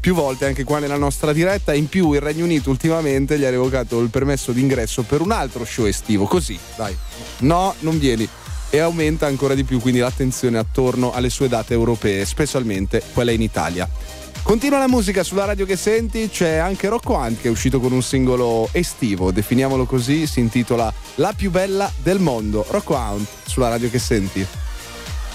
più volte anche qua nella nostra diretta. In più il Regno Unito ultimamente gli ha revocato il permesso d'ingresso per un altro show estivo. Così, dai, no, non vieni. E aumenta ancora di più quindi l'attenzione attorno alle sue date europee, specialmente quella in Italia. Continua la musica sulla radio che senti, c'è anche Rocco Hunt che è uscito con un singolo estivo, definiamolo così, si intitola La più bella del mondo. Rocco Hunt sulla radio che senti.